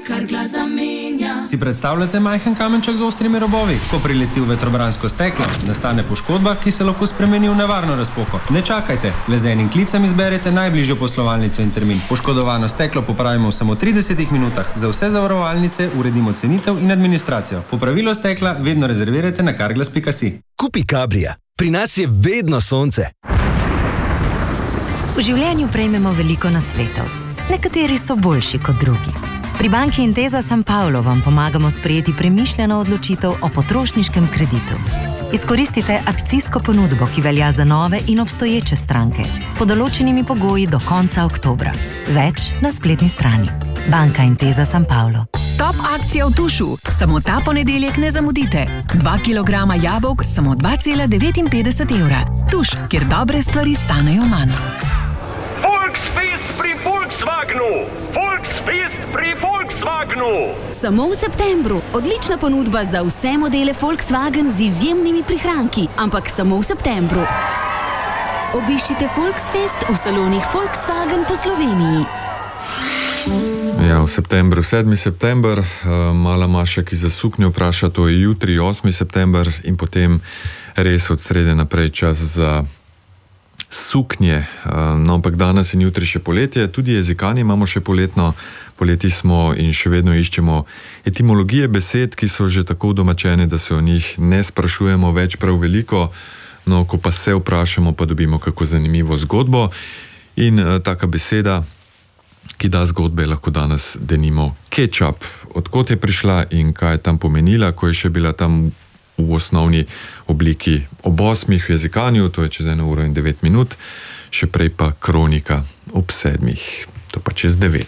kar glas zamenja. Si predstavljate majhen kamenček z ostrimi robovi? Ko prileti v vetrobransko steklo, nastane poškodba, ki se lahko spremeni v nevarno razpoko. Ne čakajte, le z enim klicem izberete najbližjo poslovalnico in termin. Poškodovano steklo popravimo v samo 30 minutah. Za vse zavarovalnice uredimo cenitev in administracijo. Popravilo stekla vedno rezervirajte na carglass.si. Kupi Cabria. Pri nas je vedno sonce. V življenju prejmemo veliko nasvetov. Nekateri so boljši kot drugi. Pri banki Intesa San Paolo vam pomagamo sprejeti premišljeno odločitev o potrošniškem kreditu. Izkoristite akcijsko ponudbo, ki velja za nove in obstoječe stranke, pod določenimi pogoji do konca oktobra. Več na spletni strani. Banka Intesa San Paolo. Top akcija v Tušu. Samo ta ponedeljek ne zamudite. 2 kilograma jabolk, samo 2,59 evra. Tuš, kjer dobre stvari stanejo manj. Volksfest pri Volkswagenu! Volksfest pri Volkswagenu! Samo v septembru. Odlična ponudba za vse modele Volkswagen z izjemnimi prihranki, ampak samo v septembru. Obiščite Volksfest v salonih Volkswagen po Sloveniji. Ja, v septembru, 7. september, mala Maša, ki za suknjo vpraša, to je jutri, 8. september in potem res od srede naprej čas za suknje. No, ampak danes in jutri še poletje, tudi jezikanje imamo še poletno, poleti smo in še vedno iščemo etimologije besed, ki so že tako udomačene, da se o njih ne sprašujemo več prav veliko, no, ko pa se vprašamo, pa dobimo kako zanimivo zgodbo in taka beseda, ki da zgodbe, lahko danes denimo kečap. Odkot je prišla in kaj je tam pomenila, ko je še bila tam v osnovni obliki ob 8 v jezikanju, to je čez 1 uro in 9 minut, še prej pa kronika ob 7, to pa čez 9.